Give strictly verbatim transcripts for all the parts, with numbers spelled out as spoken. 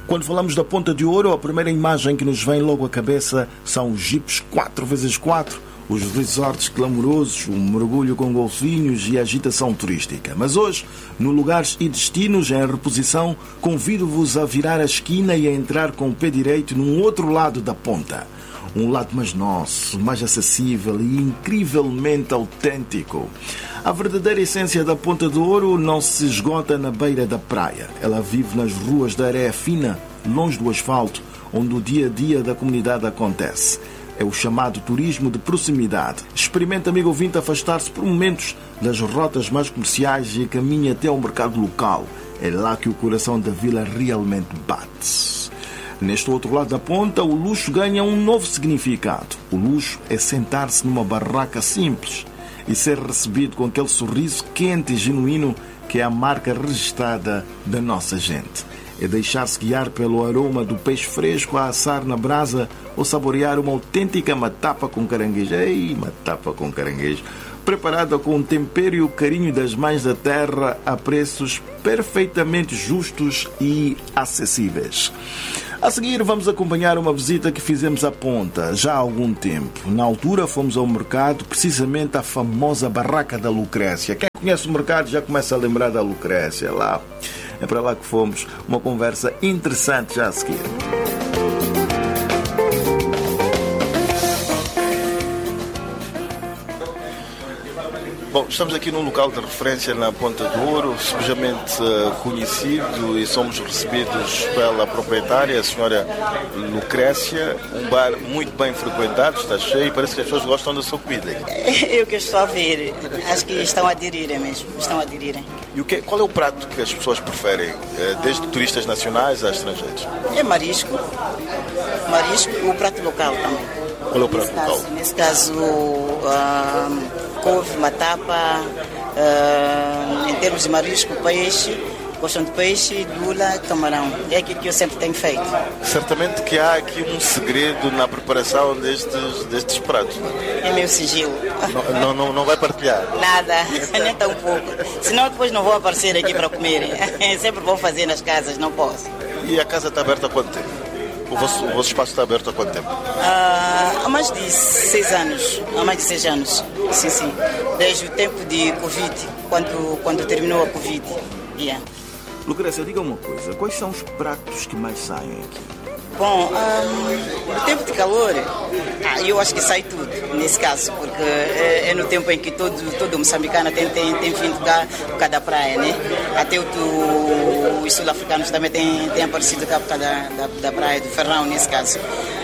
Quando falamos da Ponta de Ouro, a primeira imagem que nos vem logo à cabeça são os jipes quatro por quatro, os resorts glamourosos, um mergulho com golfinhos e a agitação turística. Mas hoje, no Lugares e Destinos, em reposição, convido-vos a virar a esquina e a entrar com o pé direito num outro lado da ponta. Um lado mais nosso, mais acessível e incrivelmente autêntico. A verdadeira essência da Ponta de Ouro não se esgota na beira da praia. Ela vive nas ruas da areia fina, longe do asfalto, onde o dia-a-dia da comunidade acontece. É o chamado turismo de proximidade. Experimenta, amigo ouvinte, afastar-se por momentos das rotas mais comerciais e caminhe até ao mercado local. É lá que o coração da vila realmente bate. Neste outro lado da ponta, o luxo ganha um novo significado. O luxo é sentar-se numa barraca simples e ser recebido com aquele sorriso quente e genuíno que é a marca registrada da nossa gente. É deixar-se guiar pelo aroma do peixe fresco a assar na brasa ou saborear uma autêntica matapa com caranguejo. Ei, matapa com caranguejo! Preparada com o tempero e o carinho das mães da terra a preços perfeitamente justos e acessíveis. A seguir, vamos acompanhar uma visita que fizemos à ponta já há algum tempo. Na altura, fomos ao mercado, precisamente à famosa Barraca da Lucrécia. Quem conhece o mercado já começa a lembrar da Lucrécia. Lá, é para lá que fomos. Uma conversa interessante já a seguir. Bom, estamos aqui num local de referência na Ponta do Ouro, simplesmente uh, conhecido, e somos recebidos pela proprietária, a senhora Lucrécia, um bar muito bem frequentado, está cheio, e parece que as pessoas gostam da sua comida. Eu que estou a ver, acho que estão a aderirem mesmo, estão a aderirem. E o que, qual é o prato que as pessoas preferem, desde turistas nacionais a estrangeiros? É marisco, marisco e o prato local também. Qual é o prato nesse local? Caso, nesse caso, uh, couve, matapa, uh, em termos de marisco, peixe, gostam de peixe, lula, camarão. É aquilo que eu sempre tenho feito. Certamente que há aqui um segredo na preparação destes, destes pratos. É meu sigilo. Não, não, não, não vai partilhar? Nada, nem tão pouco. Senão depois não vou aparecer aqui para comer. Sempre vou fazer nas casas, não posso. E a casa está aberta há quanto tempo? O vosso, o vosso espaço está aberto há quanto tempo? Uh, há mais de seis anos. Há mais de seis anos. Sim, sim. Desde o tempo de Covid, quando, quando terminou a Covid. Yeah. Lucrécia, diga uma coisa. Quais são os pratos que mais saem aqui? Bom, um, no tempo de calor, ah, eu acho que sai tudo, nesse caso, porque é, é no tempo em que todo, todo moçambicano tem, tem, tem vindo cá por causa da praia, né? Até o, os sul-africanos também têm, têm aparecido cá por causa da, da, da praia, do Ferrão, nesse caso.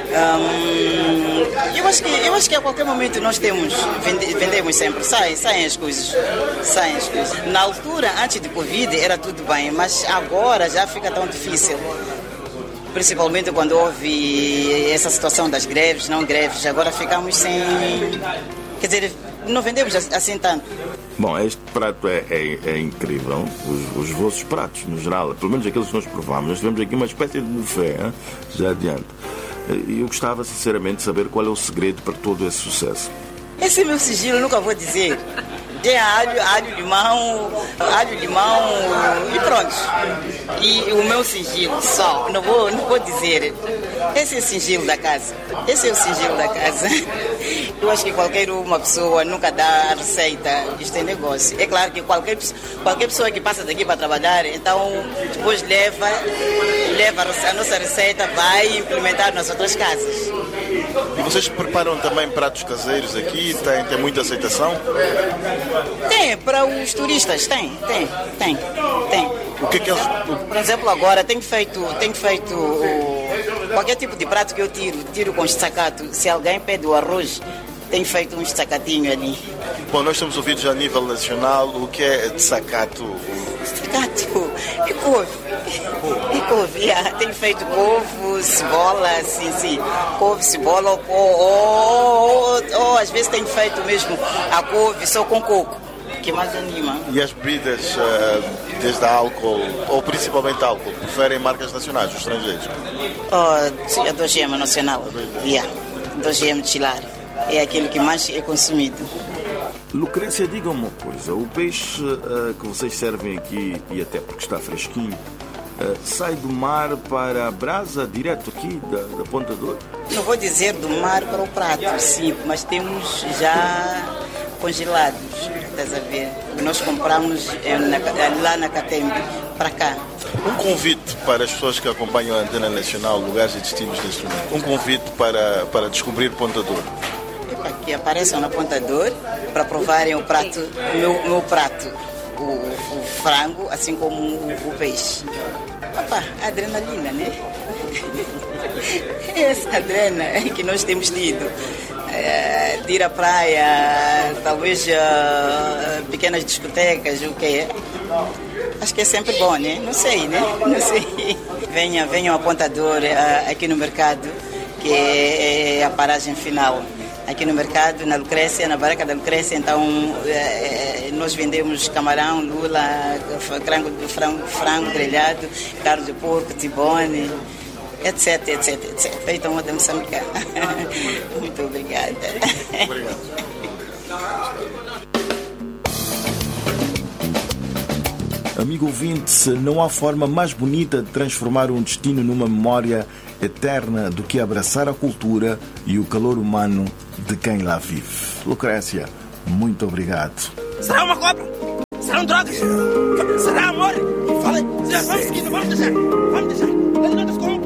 Um, eu, acho que, eu acho que a qualquer momento nós temos, vende, vendemos sempre, saem, saem as coisas, saem as coisas. Na altura, antes de Covid, era tudo bem, mas agora já fica tão difícil. Principalmente quando houve essa situação das greves, não greves, agora ficamos sem... Quer dizer, não vendemos assim tanto. Bom, este prato é, é, é incrível, os, os vossos pratos, no geral, pelo menos aqueles que nós provamos. Nós tivemos aqui uma espécie de buffet, hein? Já adiante. E eu gostava, sinceramente, de saber qual é o segredo para todo esse sucesso. Esse é meu sigilo, nunca vou dizer. Tem alho, alho, limão, alho, limão e pronto. E o meu sigilo só, não vou, não vou dizer. Esse é o sigilo da casa. Esse é o sigilo da casa. Eu acho que qualquer uma pessoa nunca dá a receita. Isto é negócio. É claro que qualquer, qualquer pessoa que passa daqui para trabalhar, então depois leva, leva a nossa receita, vai implementar nas outras casas. E vocês preparam também pratos caseiros aqui? Tem, tem muita aceitação? Tem, para os turistas, tem, tem, tem, tem. O que é que eles... Por exemplo, agora tenho feito, tenho feito qualquer tipo de prato que eu tiro, tiro com estacato. Se alguém pede o arroz, tenho feito um estacatinho ali. Bom, nós temos ouvido já a nível nacional o que é estacato. Estacato e couve. E couve, yeah. Tenho feito couve, cebola, sim, sim. Couve, cebola, ou, ou, ou, ou às vezes tenho feito mesmo a couve só com coco, que mais anima. E as bebidas, desde álcool, ou principalmente álcool, preferem marcas nacionais, os estrangeiros? Oh, sim, a dois G M nacional. Yeah. dois G M de Chilar. É aquilo que mais é consumido. Lucrécia, diga uma coisa. O peixe uh, que vocês servem aqui, e até porque está fresquinho, uh, sai do mar para a brasa, direto aqui da, da Ponta Douro? Não vou dizer do mar para o prato, sim, mas temos já congelados, estás a ver? Nós compramos é, na, lá na Catembe, para cá. Um convite para as pessoas que acompanham a Antena Nacional, lugares e destinos neste momento. Um convite para, para descobrir Ponta Douro. Epa, que apareçam na Ponta Douro para provarem o prato, o meu, meu prato, o, o frango, assim como o, o peixe. Opa, adrenalina, né? Essa adrena que nós temos tido. É, de ir à praia, talvez uh, pequenas discotecas, o que é? Acho que é sempre bom, né? Não sei, né? Não sei. Venha, venham a Ponta Douro uh, aqui no mercado, que é a paragem final. Aqui no mercado, na Lucrécia, na Barraca da Lucrécia, então uh, nós vendemos camarão, lula, frango, frango, frango grelhado, carne de porco, tibone, etc, etc, etc. Feito uma moçambicana. Muito obrigada. Obrigado. Amigo ouvinte, não há forma mais bonita de transformar um destino numa memória eterna do que abraçar a cultura e o calor humano de quem lá vive. Lucrécia, muito obrigado. Será uma cobra? Serão drogas? Será amor? Fala, vamos seguindo, vamos deixar. Vamos deixar.